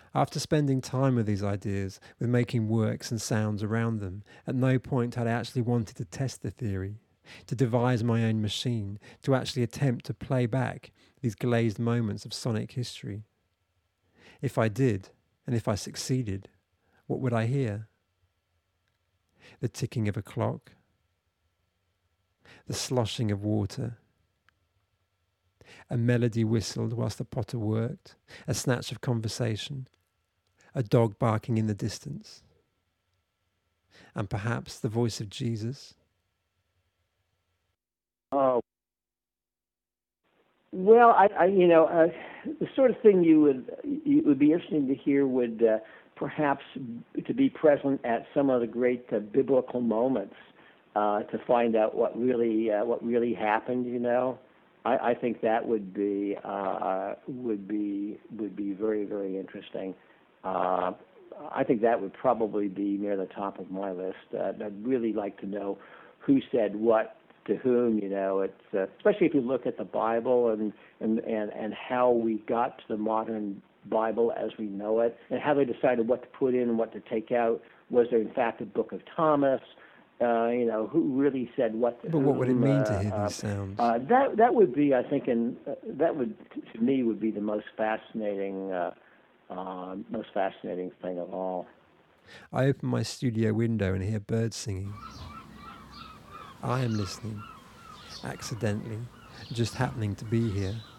After spending time with these ideas, with making works and sounds around them, at no point had I actually wanted to test the theory, to devise my own machine, to actually attempt to play back these glazed moments of sonic history. If I did, and if I succeeded, what would I hear? The ticking of a clock, the sloshing of water, a melody whistled whilst the potter worked, a snatch of conversation, a dog barking in the distance, and perhaps the voice of Jesus. Oh, well, the sort of thing you would be interesting to hear would perhaps to be present at some of the great biblical moments to find out what really happened. I think that would be very very interesting. Uh, I think that would probably be near the top of my list. I'd really like to know who said what to whom. It's especially if you look at the Bible and how we got to the modern Bible as we know it, and how they decided what to put in and what to take out. Was there in fact a Book of Thomas? Who really said what to But what would it whom? mean to hear these sounds? That would be, I think, that would to me would be the most fascinating thing of all. I open my studio window and hear birds singing. I am listening, accidentally, just happening to be here.